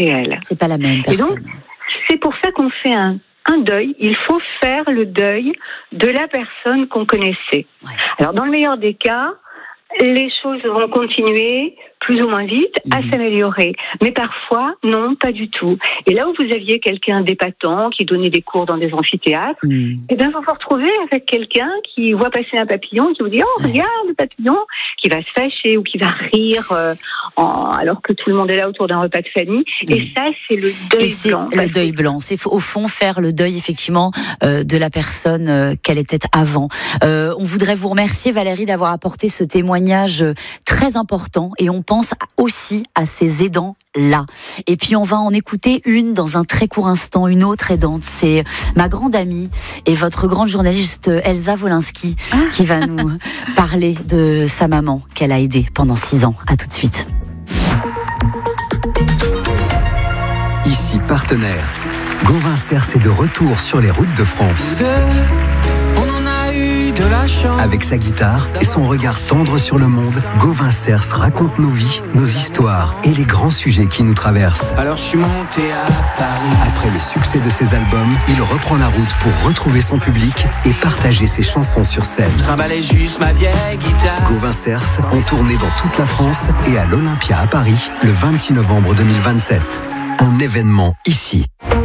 réel. C'est pas la même personne. Et donc, c'est pour ça qu'on fait un deuil. Il faut faire le deuil de la personne qu'on connaissait. Ouais. Alors, dans le meilleur des cas, les choses vont continuer plus ou moins vite à s'améliorer. Mais parfois, non, pas du tout. Et là où vous aviez quelqu'un d'épatant qui donnait des cours dans des amphithéâtres, eh bien, vous vous retrouvez avec quelqu'un qui voit passer un papillon, qui vous dit « Oh, regarde le papillon !» qui va se fâcher ou qui va rire alors que tout le monde est là autour d'un repas de famille. Et ça, c'est le deuil blanc. Le deuil blanc. C'est au fond faire le deuil, effectivement, de la personne qu'elle était avant. On voudrait vous remercier, Valérie, d'avoir apporté ce témoignage très important. Et on pense aussi à ces aidants-là. Et puis on va en écouter une dans un très court instant, une autre aidante. C'est ma grande amie et votre grande journaliste Elsa Wolinski qui va nous parler de sa maman qu'elle a aidée pendant 6 ans. À tout de suite. Ici Partenaire. Gauvin Cers est de retour sur les routes de France. De la chance. Avec sa guitare et son regard tendre sur le monde, Gauvin Cers raconte nos vies, nos histoires et les grands sujets qui nous traversent. Alors je suis monté à Paris. Après le succès de ses albums, il reprend la route pour retrouver son public et partager ses chansons sur scène. Je trimballais juste ma vieille guitare. Gauvin Cers en tournée dans toute la France et à l'Olympia à Paris le 26 novembre 2027. Un événement ici.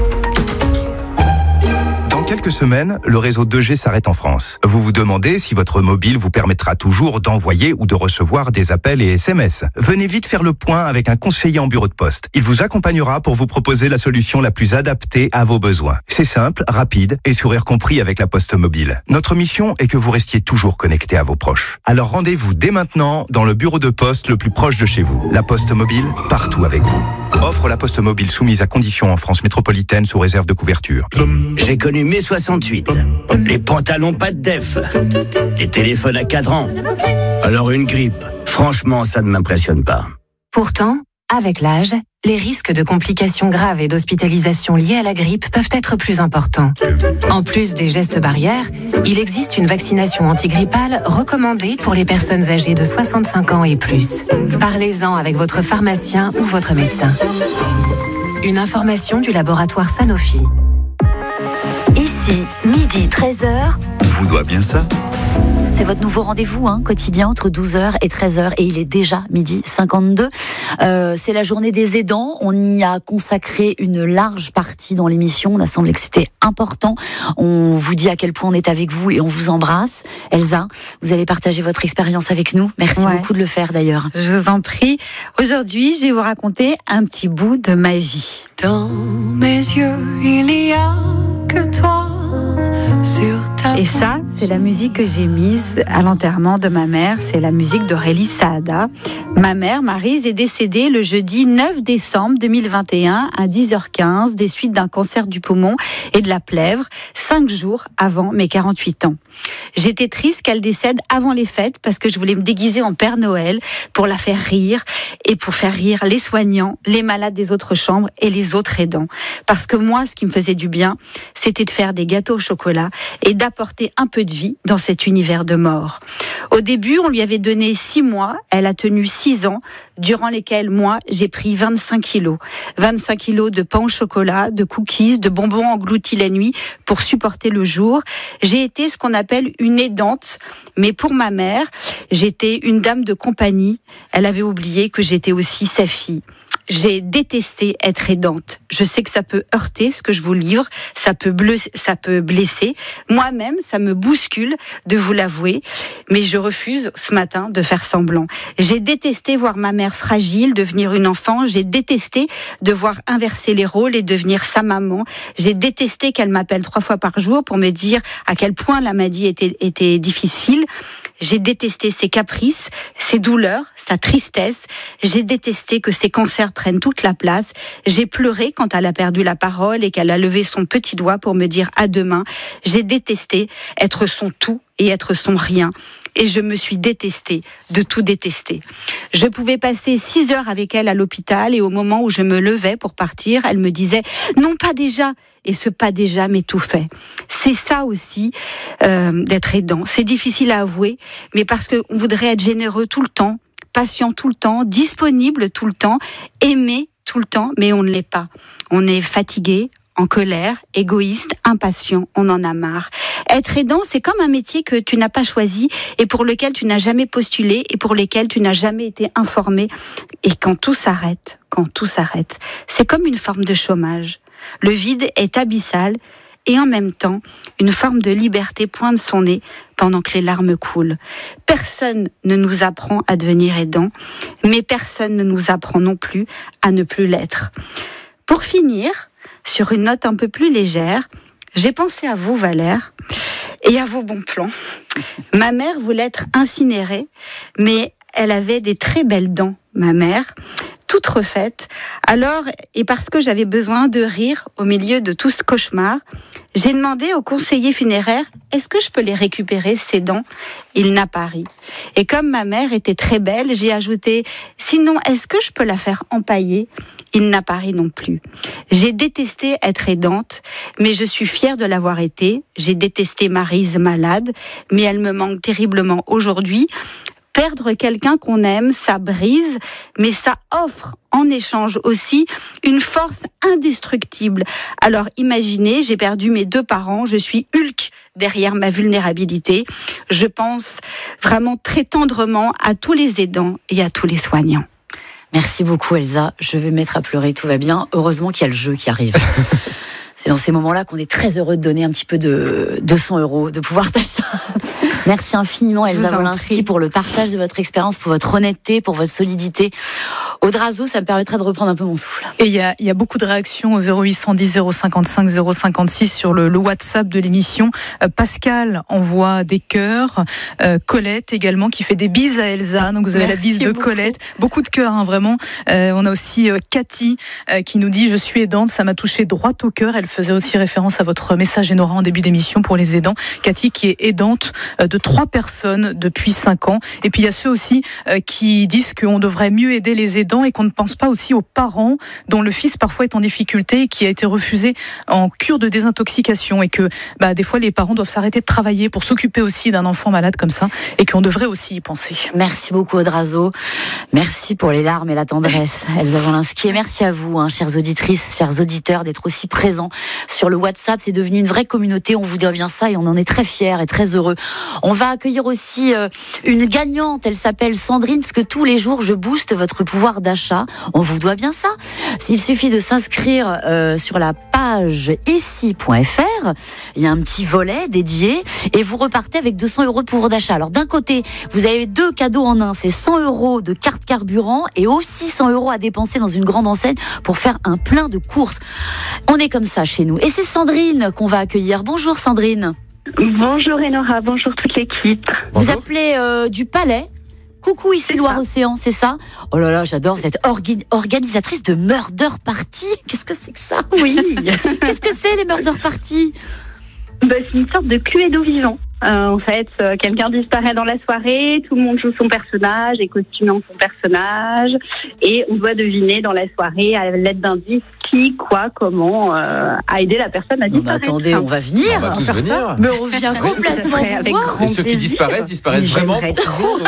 Quelques semaines, le réseau 2G s'arrête en France. Vous vous demandez si votre mobile vous permettra toujours d'envoyer ou de recevoir des appels et SMS. Venez vite faire le point avec un conseiller en bureau de poste. Il vous accompagnera pour vous proposer la solution la plus adaptée à vos besoins. C'est simple, rapide et sourire compris avec la Poste Mobile. Notre mission est que vous restiez toujours connecté à vos proches. Alors rendez-vous dès maintenant dans le bureau de poste le plus proche de chez vous. La Poste Mobile, partout avec vous. Offre la Poste Mobile soumise à conditions en France métropolitaine sous réserve de couverture. J'ai connu mai 68. Les pantalons pas de def. Les téléphones à cadran. Alors une grippe, franchement, ça ne m'impressionne pas. Pourtant, avec l'âge, les risques de complications graves et d'hospitalisation liées à la grippe peuvent être plus importants. En plus des gestes barrières, il existe une vaccination antigrippale recommandée pour les personnes âgées de 65 ans et plus. Parlez-en avec votre pharmacien ou votre médecin. Une information du laboratoire Sanofi. Ici, midi 13h. On vous doit bien ça. C'est votre nouveau rendez-vous quotidien entre 12h et 13h et il est déjà midi 52. C'est la journée des aidants. On y a consacré une large partie dans l'émission. On a semblé que c'était important. On vous dit à quel point on est avec vous et on vous embrasse. Elsa, vous allez partager votre expérience avec nous. Merci beaucoup de le faire d'ailleurs. Je vous en prie. Aujourd'hui, je vais vous raconter un petit bout de ma vie. Dans mes yeux, il n'y a que toi. Et ça, c'est la musique que j'ai mise à l'enterrement de ma mère. C'est la musique d'Aurélie Saada. Ma mère, Maryse, est décédée le jeudi 9 décembre 2021 à 10h15 des suites d'un cancer du poumon et de la plèvre, 5 jours avant mes 48 ans. J'étais triste qu'elle décède avant les fêtes parce que je voulais me déguiser en Père Noël pour la faire rire et pour faire rire les soignants, les malades des autres chambres et les autres aidants. Parce que moi, ce qui me faisait du bien, c'était de faire des gâteaux au chocolat et d'apporter un peu de vie dans cet univers de mort. Au début, on lui avait donné 6 mois, elle a tenu 6 ans, durant lesquels, moi, j'ai pris 25 kilos. 25 kilos de pain au chocolat, de cookies, de bonbons engloutis la nuit pour supporter le jour. J'ai été ce qu'on appelle une aidante, mais pour ma mère, j'étais une dame de compagnie. Elle avait oublié que j'étais aussi sa fille. J'ai détesté être aidante. Je sais que ça peut heurter ce que je vous livre, ça peut blesser. Moi-même, ça me bouscule de vous l'avouer, mais je refuse ce matin de faire semblant. J'ai détesté voir ma mère fragile devenir une enfant. J'ai détesté devoir inverser les rôles et devenir sa maman. J'ai détesté qu'elle m'appelle 3 fois par jour pour me dire à quel point la maladie était difficile. J'ai détesté ses caprices, ses douleurs, sa tristesse. J'ai détesté que ses cancers prennent toute la place. J'ai pleuré quand elle a perdu la parole et qu'elle a levé son petit doigt pour me dire à demain. J'ai détesté être son tout et être son rien. Et je me suis détestée de tout détester. Je pouvais passer 6 heures avec elle à l'hôpital et au moment où je me levais pour partir, elle me disait « Non, pas déjà !» Et ce « pas déjà » m'étouffait. C'est ça aussi, d'être aidant. C'est difficile à avouer, mais parce qu'on voudrait être généreux tout le temps, patient tout le temps, disponible tout le temps, aimer tout le temps, mais on ne l'est pas. On est fatigué, en colère, égoïste, impatient, on en a marre. Être aidant, c'est comme un métier que tu n'as pas choisi et pour lequel tu n'as jamais postulé et pour lequel tu n'as jamais été informé. Et quand tout s'arrête, c'est comme une forme de chômage. Le vide est abyssal et en même temps, une forme de liberté pointe son nez pendant que les larmes coulent. Personne ne nous apprend à devenir aidant, mais personne ne nous apprend non plus à ne plus l'être. Pour finir, sur une note un peu plus légère, j'ai pensé à vous, Valère, et à vos bons plans. Ma mère voulait être incinérée, mais elle avait des très belles dents, ma mère, toutes refaites. Alors, et parce que j'avais besoin de rire au milieu de tout ce cauchemar, j'ai demandé au conseiller funéraire, est-ce que je peux les récupérer, ces dents ? Il n'a pas ri. Et comme ma mère était très belle, j'ai ajouté, sinon, est-ce que je peux la faire empailler ? Il n'a pas ri non plus. J'ai détesté être aidante, mais je suis fière de l'avoir été. J'ai détesté Maryse malade, mais elle me manque terriblement aujourd'hui. Perdre quelqu'un qu'on aime, ça brise, mais ça offre en échange aussi une force indestructible. Alors imaginez, j'ai perdu mes 2 parents, je suis Hulk derrière ma vulnérabilité. Je pense vraiment très tendrement à tous les aidants et à tous les soignants. Merci beaucoup Elsa, je vais me mettre à pleurer, tout va bien. Heureusement qu'il y a le jeu qui arrive. C'est dans ces moments-là qu'on est très heureux de donner un petit peu de 200 € de pouvoir d'achat. Merci infiniment Elsa Wolinski pour le partage de votre expérience, pour votre honnêteté, pour votre solidité. Audrazo, ça me permettra de reprendre un peu mon souffle. Et il y a beaucoup de réactions au 0810 055 056 sur le WhatsApp de l'émission. Pascal envoie des cœurs. Colette également qui fait des bises à Elsa. Donc vous avez la bise de Colette. Beaucoup de cœurs, hein, vraiment. On a aussi Cathy qui nous dit « Je suis aidante, ça m'a touché droit au cœur ». Elle faisait aussi référence à votre message Enora en début d'émission pour les aidants. Cathy qui est aidante de 3 personnes depuis 5 ans. Et puis il y a ceux aussi qui disent qu'on devrait mieux aider les aidants et qu'on ne pense pas aussi aux parents dont le fils parfois est en difficulté et qui a été refusé en cure de désintoxication et que des fois les parents doivent s'arrêter de travailler pour s'occuper aussi d'un enfant malade comme ça et qu'on devrait aussi y penser. Merci beaucoup Audrazo, merci pour les larmes et la tendresse Elsa Wolinski et merci à vous chères auditrices, chers auditeurs d'être aussi présents sur le WhatsApp. C'est devenu une vraie communauté, on vous doit bien ça et on en est très fiers et très heureux. On va accueillir aussi une gagnante, elle s'appelle Sandrine, parce que tous les jours je booste votre pouvoir d'achat. On vous doit bien ça. S'il suffit de s'inscrire sur la page ici.fr, il y a un petit volet dédié et vous repartez avec 200 € de pouvoir d'achat. Alors d'un côté, vous avez 2 cadeaux en un, c'est 100 € de carte carburant et aussi 100 € à dépenser dans une grande enseigne pour faire un plein de courses. On est comme ça chez nous. Et c'est Sandrine qu'on va accueillir. Bonjour Sandrine. Bonjour Enora, bonjour toute l'équipe. Vous appelez du Palais. Coucou, ici Loire-Océan, c'est ça ? Oh là là, j'adore cette organisatrice de Murder Party. Qu'est-ce que c'est que ça ? Oui. Qu'est-ce que c'est les Murder Party ? C'est une sorte de Cluedo vivant. En fait, quelqu'un disparaît dans la soirée, tout le monde joue son personnage, est costumé en son personnage, et on doit deviner dans la soirée à l'aide d'indices qui, quoi, comment a aidé la personne à disparaître. Attendez, on va venir. On va tous faire venir. Ça. Mais on revient complètement vous voir. Et ceux qui disparaissent vraiment pour toujours.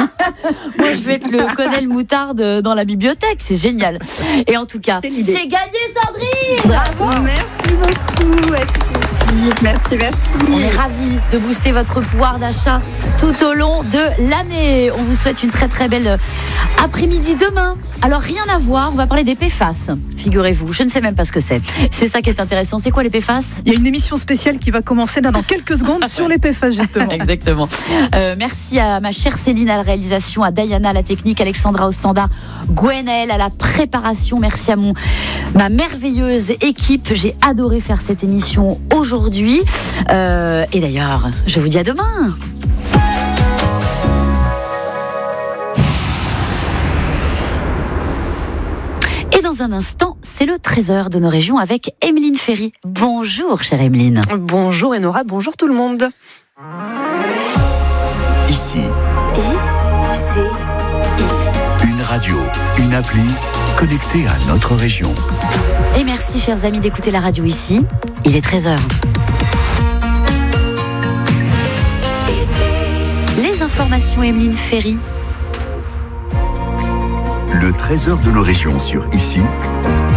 Moi, je vais être le colonel Moutarde dans la bibliothèque. C'est génial. Et en tout cas, c'est gagné, Sandrine. Bravo. Merci beaucoup. Merci. On est ravis de booster votre pouvoir d'achat tout au long de l'année. On vous souhaite une très très belle après-midi demain. Alors rien à voir, on va parler des PFAS, figurez-vous. Je ne sais même pas ce que c'est. C'est ça qui est intéressant. C'est quoi les PFAS ? Il y a une émission spéciale qui va commencer là dans quelques secondes sur les PFAS justement. Exactement. Merci à ma chère Céline à la réalisation, à Diana à la technique, Alexandra au standard, Gwenaëlle à la préparation. Merci à ma merveilleuse équipe. J'ai adoré faire cette émission aujourd'hui. Et d'ailleurs, je vous dis à demain. Et dans un instant, c'est le trésor de nos régions avec Emeline Ferry. Bonjour, chère Emeline. Bonjour Enora, bonjour tout le monde. Ici. I-C-I. Une radio, une appli connectée à notre région. Et merci, chers amis, d'écouter la radio ici. Il est 13h. Les informations, Emeline Ferry. Le Le trésor de nos régions sur Ici,